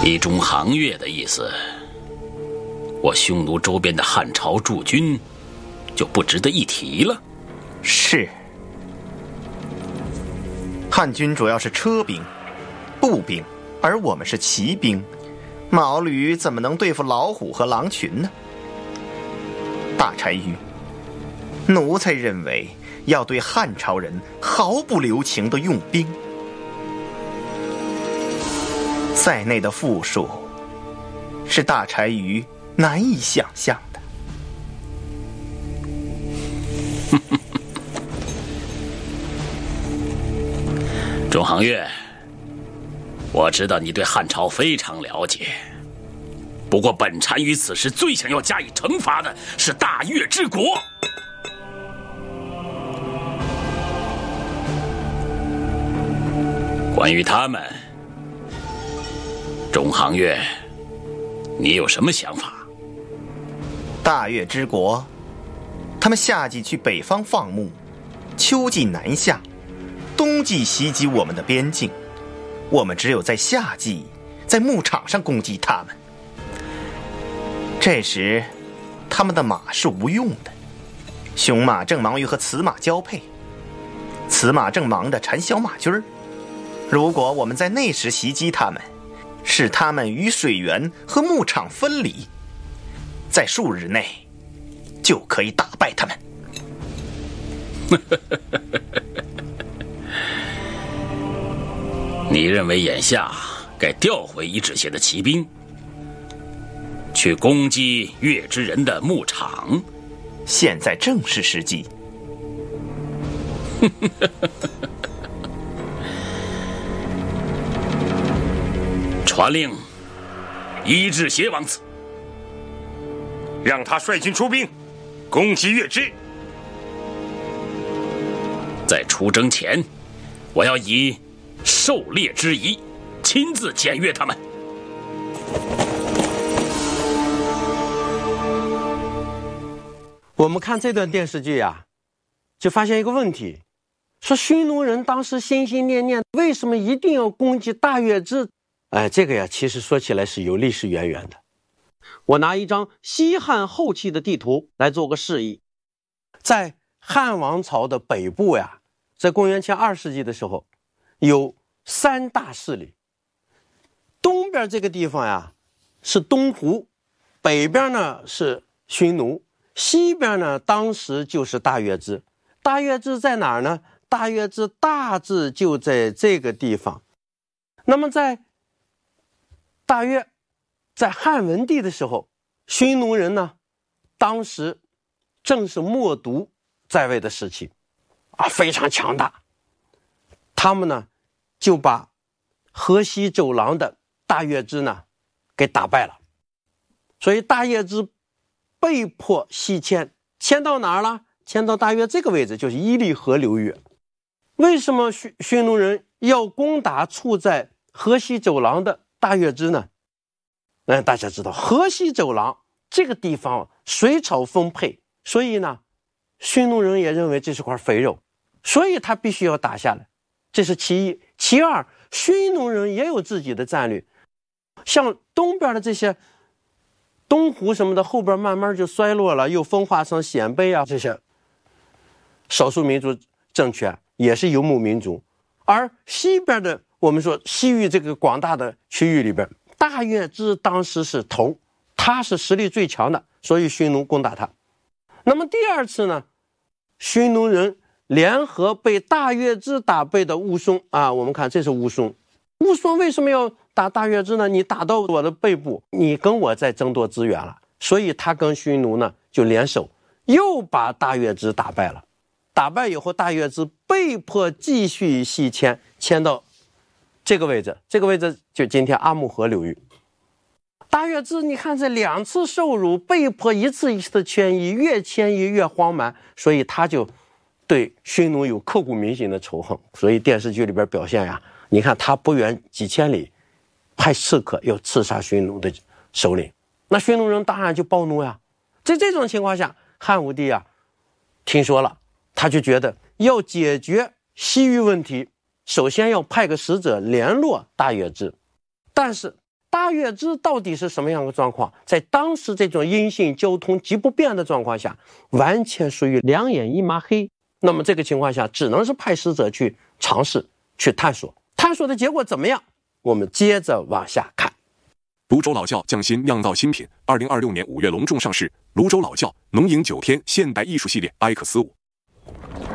依中行月的意思，我匈奴周边的汉朝驻军就不值得一提了。 是，汉军主要是车兵、步兵，而我们是骑兵，毛驴怎么能对付老虎和狼群呢？大单于，奴才认为要对汉朝人毫不留情地用兵，在内的富庶是大单于难以想象的。 中行月，我知道你对汉朝非常了解，不过本单于此时最想要加以惩罚的是大越之国。关于他们，中行月，你有什么想法？ 大越之国，他们夏季去北方放牧，秋季南下，冬季袭击我们的边境，我们只有在夏季在牧场上攻击他们。这时他们的马是无用的，雄马正忙于和雌马交配，雌马正忙地缠小马驹儿。如果我们在那时袭击他们，使他们与水源和牧场分离，在数日内就可以打败他们。 你认为眼下该调回一支些的骑兵，去攻击越之人的牧场？ 现在正是时机。 传令伊稚邪王子， 让他率军出兵攻击越之。 在出征前，我要以狩猎之仪亲自检阅他们。 我们看这段电视剧啊，就发现一个问题，说匈奴人当时心心念念为什么一定要攻击大越之？这个呀，其实说起来是有历史渊源的。我拿一张西汉后期的地图来做个示意。在汉王朝的北部呀，在公元前2世纪的时候，有3大势力。东边这个地方呀是东胡，北边呢是匈奴，西边呢当时就是大越之。大越之在哪儿呢？大越之大致就在这个地方。那么大约在汉文帝的时候，匈奴人呢，当时正是冒顿在位的时期，非常强大。他们呢，就把河西走廊的大越之呢，给打败了。所以大越之被迫西迁，迁到哪儿了？迁到大约这个位置，就是伊犁河流域。为什么匈奴人要攻打处在河西走廊的大越之呢？大家知道河西走廊这个地方水草丰沛，所以呢匈奴人也认为这是块肥肉，所以他必须要打下来，这是其一。其二，匈奴人也有自己的战略，像东边的这些东胡什么的，后边慢慢就衰落了，又分化成鲜卑啊，这些少数民族政权也是游牧民族。而西边的，我们说西域这个广大的区域里边，大越之当时是头，他是实力最强的，所以匈奴攻打他。那么第二次呢，匈奴人联合被大越之打败的乌松啊，我们看这是乌松。乌松为什么要打大越之呢？你打到我的背部，你跟我在争夺资源了，所以他跟匈奴呢就联手，又把大越之打败了。打败以后，大越之被迫继续西迁，迁到这个位置，这个位置就今天阿木河流域。大越之你看这2次受辱，被迫一次一次的迁移，越迁移越荒蛮，所以他就对匈奴有刻骨铭心的仇恨。所以电视剧里边表现呀，你看他不远几千里派刺客要刺杀匈奴的首领，那匈奴人当然就暴怒呀。在这种情况下，汉武帝啊听说了，他就觉得要解决西域问题，首先要派个使者联络大越之。但是大月支到底是什么样的状况？在当时这种音信交通极不便的状况下，完全属于两眼一抹黑。那么这个情况下，只能是派使者去尝试、去探索。探索的结果怎么样？我们接着往下看。 泸州老窖匠心酿造新品，2026年5月隆重上市。泸州老窖浓饮9天现代艺术系列 X5。